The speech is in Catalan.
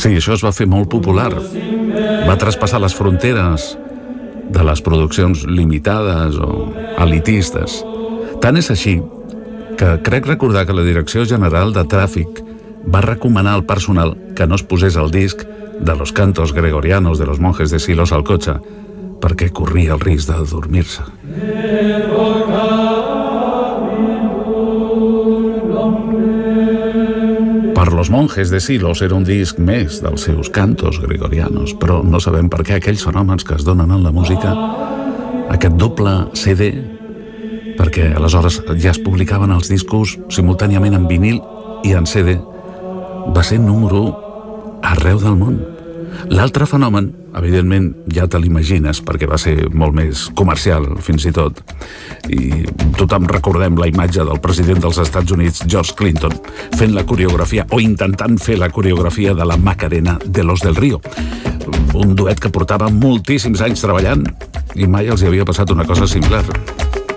Sí, això es va fer molt popular. Va traspassar les fronteres de les produccions limitades o elitistes. Tant és així que crec recordar que la Direcció General de Tràfic va recomanar al personal que no es posés el disc de los cantos gregorianos de los monjes de Silos al cotxe perquè corria el risc de dormir-se. Per los monjes de Silos era un disc més dels seus cantos gregorianos, però no sabem per què aquells fenòmens que es donen en la música, aquest doble CD, perquè aleshores ja es publicaven els discos simultàniament en vinil i en CD, va ser número 1 arreu del món. L'altre fenomen, evidentment, ja te l'imagines, perquè va ser molt més comercial, fins i tot. I tothom recordem la imatge del president dels Estats Units, George Clinton, fent la coreografia, o intentant fer la coreografia de la Macarena de los del Río. Un duet que portava moltíssims anys treballant i mai els hi havia passat una cosa similar.